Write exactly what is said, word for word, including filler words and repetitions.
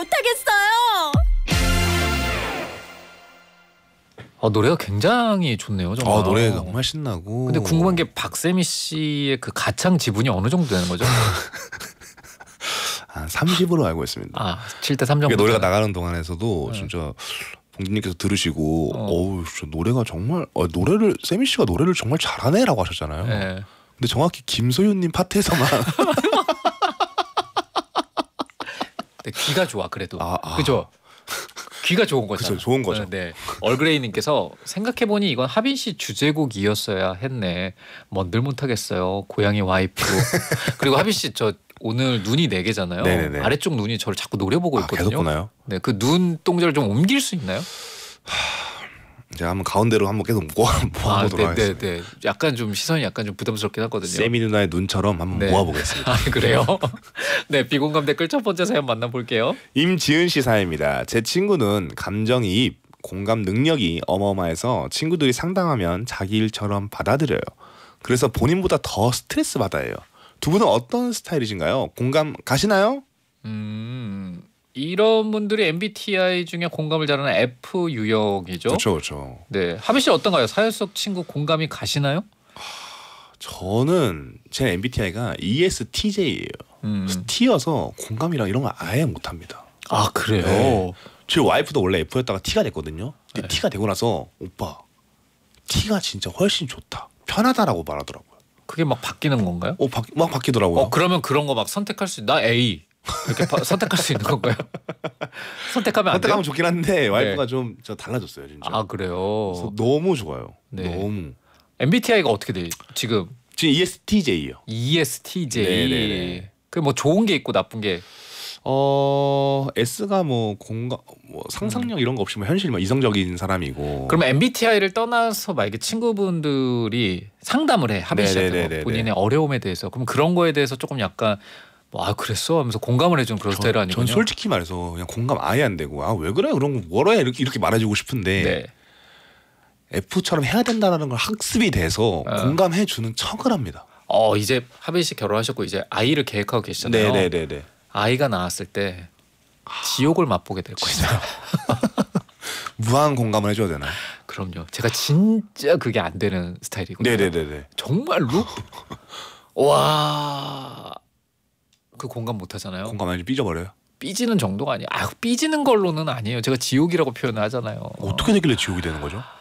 못하겠어요. 아, 노래가 굉장히 좋네요, 정말. 아, 노래 정말 신나고. 근데 궁금한 게 박세미 씨의 그 가창 지분이 어느 정도 되는 거죠? 한 삼십으로 알고 있습니다. 아, 칠 대 삼 정도. 그러니까 노래가 나가는 동안에서도 네. 진짜 봉준님께서 들으시고 어. 어우, 진짜 노래가 정말 어, 노래를 세미 씨가 노래를 정말 잘하네라고 하셨잖아요. 네. 근데 정확히 김소윤님 파트에서만 네, 귀가 좋아 그래도. 아, 아. 그죠? 귀가 좋은 거죠. 그죠, 좋은 거죠. 네. 얼그레이님께서 생각해보니 이건 하빈 씨 주제곡이었어야 했네. 뭔들 못하겠어요. 고양이 와이프. 그리고 하빈 씨 저 오늘 눈이 네 개잖아요. 네네네. 아래쪽 눈이 저를 자꾸 노려보고 아, 있거든요. 계속 보나요? 네, 그 눈 동작을 좀 옮길 수 있나요? 제가 한번 가운데로 한번 계속 모아 모아보도록 아, 하겠습니다. 네, 네, 네. 약간 좀 시선이 약간 좀 부담스럽긴 하거든요. 세미 누나의 눈처럼 한번 네. 모아보겠습니다. 아, 그래요? 네, 비공감 댓글 첫 번째 사연 만나볼게요. 임지은 씨 사연입니다. 제 친구는 감정이입, 공감 능력이 어마어마해서 친구들이 상담하면 자기 일처럼 받아들여요. 그래서 본인보다 더 스트레스 받아요. 두 분은 어떤 스타일이신가요? 공감 가시나요? 음, 이런 분들이 엠비티아이 중에 공감을 잘하는 F 유형이죠. 그렇죠, 그렇죠. 네, 하빈 씨 어떤가요? 사연 속 친구 공감이 가시나요? 저는 제 엠비티아이가 이에스티제이예요. 음. T여서 공감이랑 이런 거 아예 못합니다. 아, 그래요? 네. 제 와이프도 원래 F였다가 T가 됐거든요. 근데 네. T가 되고 나서 오빠 T가 진짜 훨씬 좋다, 편하다라고 말하더라고요. 그게 막 바뀌는 건가요? 어, 바, 막 바뀌더라고요. 어, 그러면 그런 거 막 선택할 수, 나 A 이렇게 바, 선택할 수 있는 건가요? 선택하면 안 돼요? 선택하면 좋긴 한데 와이프가 좀 저 달라졌어요, 진짜. 아, 그래요? 그래서 너무 좋아요. 네. 너무. 엠비티아이가 어떻게 돼요? 지금 지금 이에스티제이요. 이에스티제이. 네네네. 그 뭐 좋은 게 있고 나쁜 게. 어 S가 뭐 공감, 뭐 상상력 이런 거 없이 뭐 현실 뭐 이성적인 사람이고. 그럼 엠비티아이를 떠나서 만약에 친구분들이 상담을 해, 하빈 씨한테 네네네네네. 뭐 본인의 어려움에 대해서, 그럼 그런 거에 대해서 조금 약간 뭐 아 그랬어 하면서 공감을 해주는 그런 스타일 아니군요. 전 솔직히 말해서 그냥 공감 아예 안 되고 아 왜 그래 그런 거 뭐라 해 이렇게, 이렇게 말해주고 싶은데 네. F처럼 해야 된다는 걸 학습이 돼서 어. 공감해주는 척을 합니다. 어 이제 하빈 씨 결혼하셨고 이제 아이를 계획하고 계시잖아요. 네네네네. 아이가 나왔을 때 지옥을 맛보게 될 거예요. 무한 공감을 해줘야 되나? 그럼요. 제가 진짜 그게 안 되는 스타일이거든요. 네네네네. 정말로? 와, 그 공감 못 하잖아요. 공감 아니 삐져버려요. 삐지는 정도가 아니에요. 아, 삐지는 걸로는 아니에요. 제가 지옥이라고 표현을 하잖아요. 어떻게 되길래 지옥이 되는 거죠?